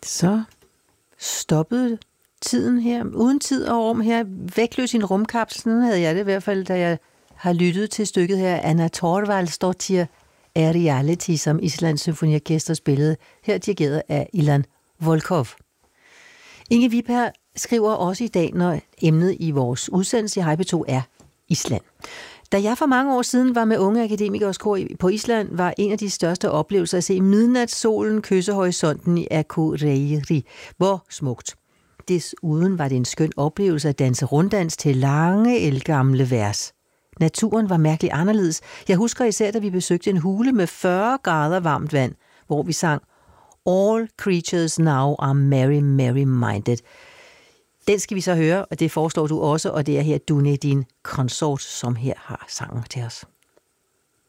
Så stoppede tiden her, uden tid og rum her, vægtløs i en rumkapsel. Sådan havde jeg det i hvert fald, da jeg har lyttet til stykket her. Anna Thorvaldsdottir er reality, som Islands Symfoniorkester spillede, her dirigeret af Ilan Volkov. Inge Viberg skriver også i dag, når emnet i vores udsendelse i Hej P2 er Island. Da jeg for mange år siden var med unge akademikers kor på Island, var en af de største oplevelser at se midnatssolen kysse horisonten i Akureyri. Hvor smukt. Desuden var det en skøn oplevelse at danse runddans til lange, ældgamle vers. Naturen var mærkeligt anderledes. Jeg husker især, da vi besøgte en hule med 40 grader varmt vand, hvor vi sang All creatures now are merry, merry minded. Den skal vi så høre, og det foreslår du også, og det er her Dunedin Consort, som her har sangen til os.